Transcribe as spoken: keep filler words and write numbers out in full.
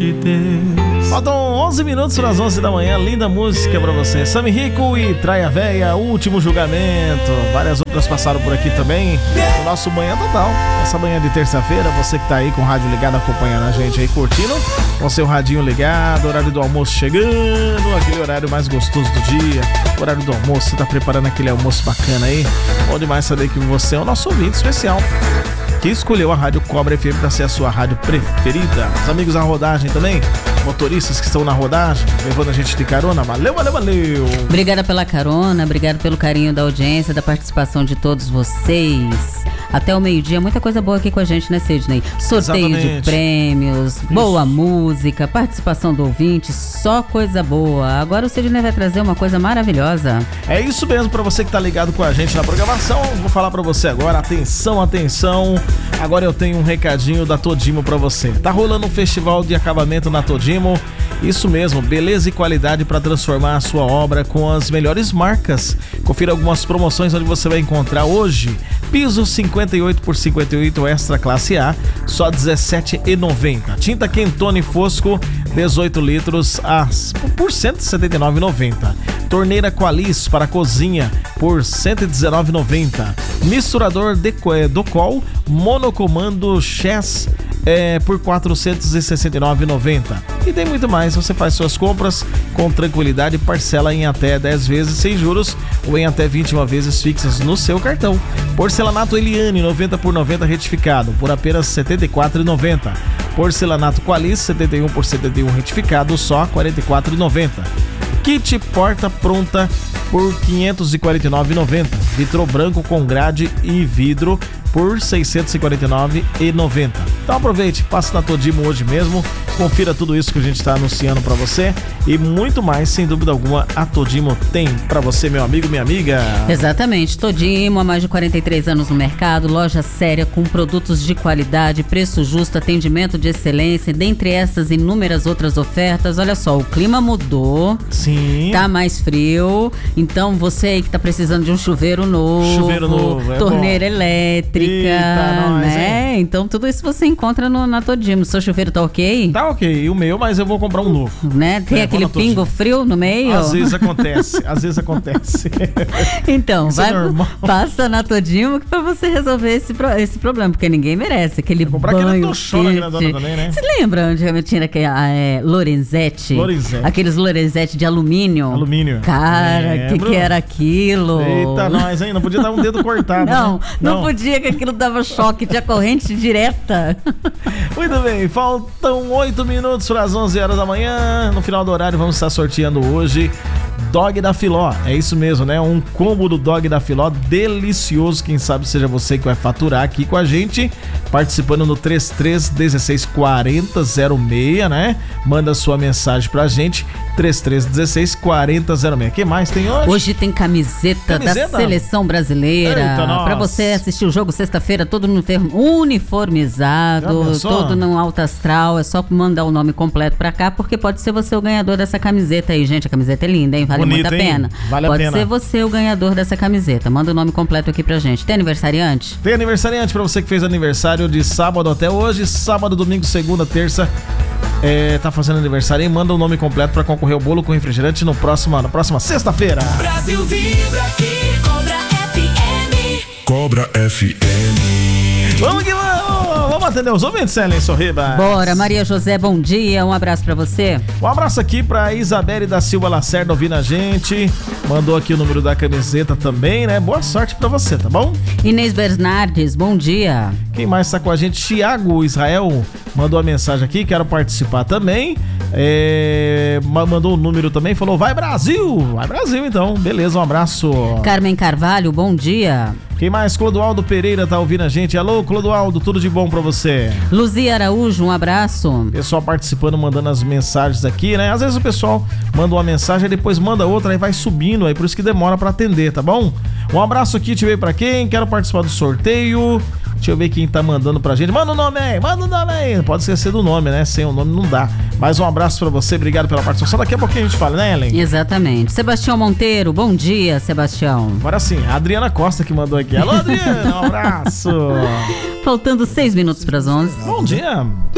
de Deus. Faltam onze minutos para as onze da manhã. Linda música pra você. Sammy Rico e Traia Véia, Último Julgamento. Várias outras passaram por aqui também. O nosso Manhã Total. Essa manhã de terça-feira, você que tá aí com o rádio ligado, acompanhando a gente aí, curtindo, com seu radinho ligado, horário do almoço chegando, aquele horário mais gostoso do dia, horário do almoço, você tá preparando aquele almoço bacana aí. Bom demais saber que você é o nosso ouvinte especial, que escolheu a Rádio Cobra F M para ser a sua rádio preferida. Os amigos da rodagem também, motoristas que estão na rodagem, levando a gente de carona, valeu, valeu, valeu. Obrigada pela carona, obrigada pelo carinho da audiência, da participação de todos vocês. Até o meio-dia, muita coisa boa aqui com a gente, né, Sidney? Sorteio Exatamente. de prêmios, Isso. boa música, participação do ouvinte, só coisa boa. Agora o Sidney vai trazer uma coisa maravilhosa. É isso mesmo, para você que tá ligado com a gente na programação, vou falar para você agora, atenção, atenção. Agora eu tenho um recadinho da Todimo para você. Tá rolando um festival de acabamento na Todimo. Isso mesmo, beleza e qualidade para transformar a sua obra com as melhores marcas. Confira algumas promoções onde você vai encontrar hoje. Piso cinquenta e oito por cinquenta e oito Extra Classe A, só dezessete reais e noventa centavos. Tinta Quentone Fosco, dezoito litros, a, por cento e setenta e nove reais e noventa centavos. Torneira Qualis para cozinha, por cento e dezenove reais e noventa centavos. Misturador Docol monocomando Chess, é, por quatrocentos e sessenta e nove reais e noventa centavos. E tem muito mais, você faz suas compras com tranquilidade, parcela em até dez vezes sem juros ou em até vinte e uma vezes fixas no seu cartão. Porcelanato Eliane noventa por noventa retificado por apenas setenta e quatro reais e noventa centavos. Porcelanato Qualis setenta e um por setenta e um retificado só quarenta e quatro reais e noventa centavos. Kit porta pronta por quinhentos e quarenta e nove reais e noventa centavos. Vitrô branco com grade e vidro por seiscentos e quarenta e nove reais e noventa centavos. Então aproveite, passe na Todimo hoje mesmo, confira tudo isso que a gente está anunciando para você e muito mais, sem dúvida alguma, a Todimo tem para você, meu amigo, minha amiga. Exatamente, Todimo há mais de quarenta e três anos no mercado, loja séria com produtos de qualidade, preço justo, atendimento de excelência, dentre essas inúmeras outras ofertas. Olha só, o clima mudou. Sim. Tá mais frio, então você aí que tá precisando de um chuveiro novo, chuveiro novo, é torneira bom. elétrica, Eita, nós, né? Hein? Então tudo isso você encontra no, na Todimo. Seu chuveiro tá ok? Tá ok, o meu, mas eu vou comprar um novo. Né? Tem é, aquele pingo frio no meio? Às vezes acontece, às vezes acontece. Então, Isso vai, é normal. passa na Todimo pra você resolver esse, esse problema, porque ninguém merece aquele banho comprar aquela tochona grandona também, né? Você lembra antigamente tinha aquele é, Lorenzetti? Lorenzetti. Aqueles Lorenzetti de alumínio? Alumínio. Cara, o que, que era aquilo? Eita, nós, hein? Não podia dar um dedo cortado, Não, né? não, não podia, que aquilo dava choque, tinha corrente direta. Muito bem, faltam oito minutos para as onze horas da manhã. No final do horário vamos estar sorteando hoje Dog da Filó. É isso mesmo, né? Um combo do Dog da Filó delicioso. Quem sabe seja você que vai faturar aqui com a gente, participando no trinta e três, dezesseis, quarenta, zero seis, né? Manda sua mensagem pra gente, trinta e três, dezesseis, quarenta, zero seis. O que mais tem hoje? Hoje tem camiseta, camiseta? da Seleção Brasileira. Eita, pra você assistir o jogo sexta-feira todo uniformizado, todo num alto astral. É só mandar o nome completo pra cá, porque pode ser você o ganhador dessa camiseta aí, gente. A camiseta é linda, hein? Vale Bonito, muito a hein? pena. Vale pode a pena. ser você o ganhador dessa camiseta. Manda o nome completo aqui pra gente. Tem aniversariante? Tem aniversariante pra você que fez aniversário de sábado até hoje. Sábado, domingo, segunda, terça. É, tá fazendo aniversário e manda o nome completo pra concorrer ao bolo com refrigerante no próximo, na próxima sexta-feira. Brasil vibra aqui, Cobra F M. Cobra F M. Vamos que vamos! Vamos atender os ouvintes, Célia Sorriba. Bora, Maria José, bom dia, um abraço pra você. Um abraço aqui pra Isabelle da Silva Lacerda ouvindo a gente. Mandou aqui o número da camiseta também, né? Boa sorte pra você, tá bom? Inês Bernardes, bom dia. Quem mais tá com a gente? Thiago Israel mandou a mensagem aqui, quero participar também. É, mandou o número também, falou, vai Brasil! Vai Brasil então, beleza, um abraço. Carmen Carvalho, bom dia. Quem mais? Clodoaldo Pereira tá ouvindo a gente. Alô, Clodoaldo, tudo de bom pra você? Luzia Araújo, um abraço. Pessoal participando, mandando as mensagens aqui, né? Às vezes o pessoal manda uma mensagem, depois manda outra, aí vai subindo, aí por isso que demora pra atender, tá bom? Um abraço aqui, deixa eu ver pra quem, quero participar do sorteio. Deixa eu ver quem tá mandando pra gente. Manda o nome aí, manda o nome aí. Pode esquecer do nome, né? Sem o nome não dá. Mais um abraço pra você, obrigado pela participação. Daqui a pouquinho a gente fala, né, Ellen? Exatamente. Sebastião Monteiro, bom dia, Sebastião. Agora sim, a Adriana Costa que mandou aqui. Alô, Adriana, um abraço. Faltando seis minutos pras onze. Bom dia.